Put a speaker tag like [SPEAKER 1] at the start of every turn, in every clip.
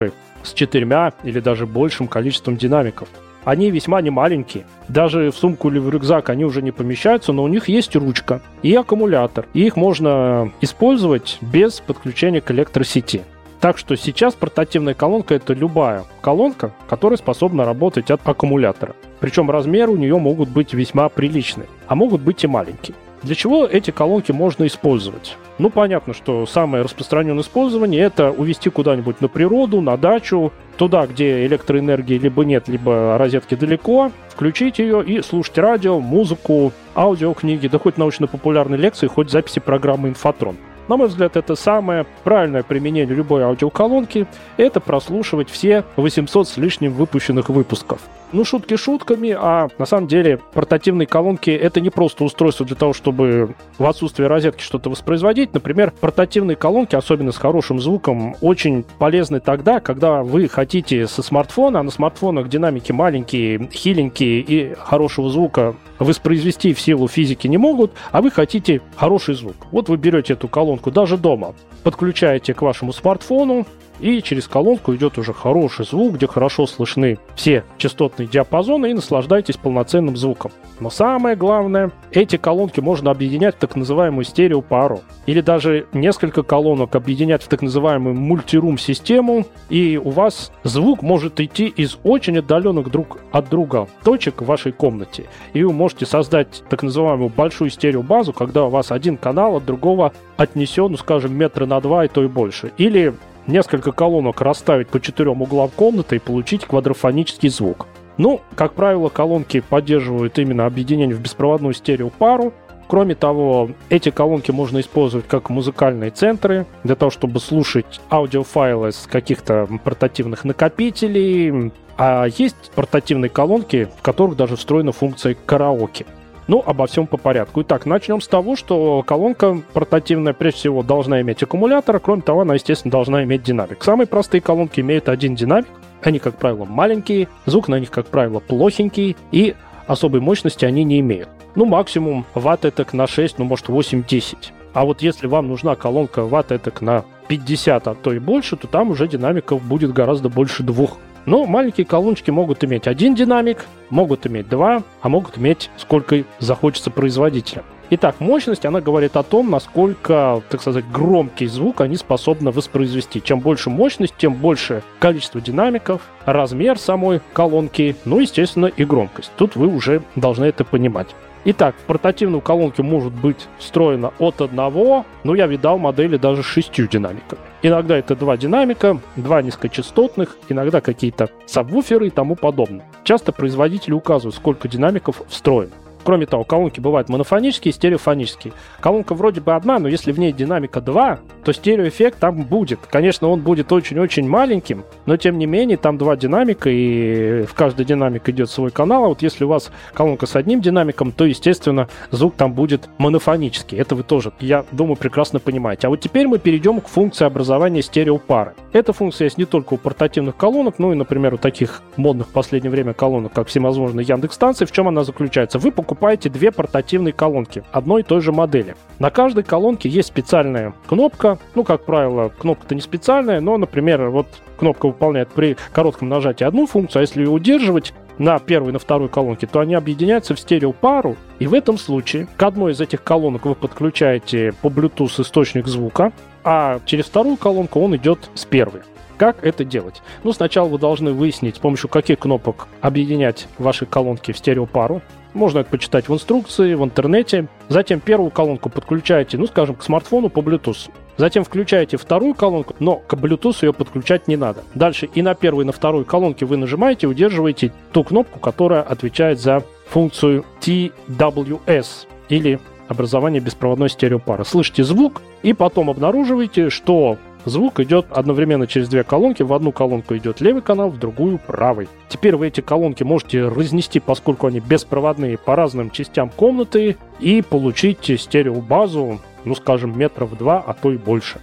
[SPEAKER 1] с 4 или даже большим количеством динамиков. Они весьма немаленькие. Даже в сумку или в рюкзак они уже не помещаются, но у них есть ручка и аккумулятор. И их можно использовать без подключения к электросети. Так что сейчас портативная колонка — это любая колонка, которая способна работать от аккумулятора. Причем размеры у нее могут быть весьма приличные, а могут быть и маленькие. Для чего эти колонки можно использовать? Ну, понятно, что самое распространенное использование — это увезти куда-нибудь на природу, на дачу, туда, где электроэнергии либо нет, либо розетки далеко, включить ее и слушать радио, музыку, аудиокниги, да хоть научно-популярные лекции, хоть записи программы «Инфотрон». На мой взгляд, это самое правильное применение любой аудиоколонки — это прослушивать все 800 с лишним выпущенных выпусков. Ну, шутки шутками, а на самом деле портативные колонки — это не просто устройство для того, чтобы в отсутствие розетки что-то воспроизводить. Например, портативные колонки, особенно с хорошим звуком, очень полезны тогда, когда вы хотите со смартфона, а на смартфонах динамики маленькие, хиленькие и хорошего звука воспроизвести в силу физики не могут, а вы хотите хороший звук. Вот вы берете эту колонку даже дома, подключаете к вашему смартфону, и через колонку идет уже хороший звук, где хорошо слышны все частотные диапазоны, и наслаждаетесь полноценным звуком. Но самое главное, эти колонки можно объединять в так называемую стереопару. Или даже несколько колонок объединять в так называемую мультирум-систему, и у вас звук может идти из очень отдаленных друг от друга точек в вашей комнате. И вы можете создать так называемую большую стереобазу, когда у вас один канал от другого отнесен, ну, скажем, 2 метра и то и больше. Или несколько колонок расставить по 4 углам комнаты и получить квадрофонический звук. Ну, как правило, колонки поддерживают именно объединение в беспроводную стереопару. Кроме того, эти колонки можно использовать как музыкальные центры для того, чтобы слушать аудиофайлы с каких-то портативных накопителей. А есть портативные колонки, в которых даже встроена функция караоке. Ну, обо всем по порядку. Итак, начнем с того, что колонка портативная прежде всего должна иметь аккумулятор, кроме того, она, естественно, должна иметь динамик. Самые простые колонки имеют один динамик, они, как правило, маленькие, звук на них, как правило, плохенький, и особой мощности они не имеют. Ну, максимум ватт этак на 6, ну, может, 8-10. А вот если вам нужна колонка ватт этак на 50, а то и больше, то там уже динамиков будет гораздо больше 2. Но маленькие колоночки могут иметь один динамик, могут иметь 2, а могут иметь сколько захочется производителям. Итак, мощность, она говорит о том, насколько, так сказать, громкий звук они способны воспроизвести. Чем больше мощность, тем больше количество динамиков, размер самой колонки, ну, естественно, и громкость. Тут вы уже должны это понимать. Итак, в портативную колонку может быть встроено от 1, но я видал модели даже с 6 динамиками. Иногда это 2 динамика, 2 низкочастотных, иногда какие-то сабвуферы и тому подобное. Часто производители указывают, сколько динамиков встроено. Кроме того, колонки бывают монофонические и стереофонические. Колонка вроде бы одна, но если в ней динамика 2, то стереоэффект там будет. Конечно, он будет очень-очень маленьким, но тем не менее там 2 динамика, и в каждый динамик идет свой канал. А вот если у вас колонка с одним динамиком, то, естественно, звук там будет монофонический. Это вы тоже, я думаю, прекрасно понимаете. А вот теперь мы перейдем к функции образования стереопары. Эта функция есть не только у портативных колонок, но и, например, у таких модных в последнее время колонок, как всевозможные Яндекс-станции. В чем она заключается? Вы покупаете 2 портативные колонки одной и той же модели. На каждой колонке есть специальная кнопка. Ну, как правило, кнопка-то не специальная, но, например, вот кнопка выполняет при коротком нажатии одну функцию, а если ее удерживать на первой и на второй колонке, то они объединяются в стереопару. И в этом случае к одной из этих колонок вы подключаете по Bluetooth источник звука, а через вторую колонку он идет с первой. Как это делать? Ну, сначала вы должны выяснить, с помощью каких кнопок объединять ваши колонки в стереопару. Можно это почитать в инструкции, в интернете. Затем первую колонку подключаете, ну, скажем, к смартфону по Bluetooth. Затем включаете вторую колонку, но к Bluetooth ее подключать не надо. Дальше и на первой, и на второй колонке вы нажимаете и удерживаете ту кнопку, которая отвечает за функцию TWS, или образование беспроводной стереопары. Слышите звук, и потом обнаруживаете, что звук идет одновременно через 2 колонки. В одну колонку идет левый канал, в другую правый. Теперь вы эти колонки можете разнести, поскольку они беспроводные, по разным частям комнаты и получить стереобазу, ну, скажем, 2 метра, а то и больше.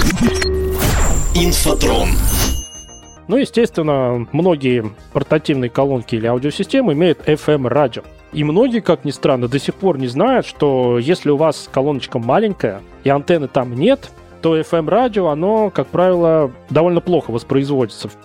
[SPEAKER 2] Инфотрон.
[SPEAKER 1] Ну, естественно, многие портативные колонки или аудиосистемы имеют FM-радио. И многие, как ни странно, до сих пор не знают, что если у вас колоночка маленькая и антенны там нет, то FM-радио, оно, как правило, довольно плохо воспроизводится